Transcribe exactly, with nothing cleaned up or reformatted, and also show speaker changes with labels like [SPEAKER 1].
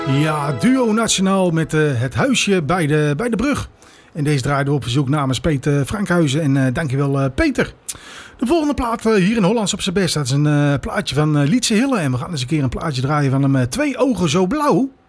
[SPEAKER 1] Ja, Duo Nationaal met uh, Het Huisje bij de, bij de Brug. En deze draaiden we op verzoek namens Peter Frankhuizen. En uh, dankjewel uh, Peter. De volgende plaat uh, hier in Hollands op zijn best. Dat is een uh, plaatje van uh, Lietse Hille. En we gaan eens een keer een plaatje draaien van hem. Uh, Twee ogen zo blauw.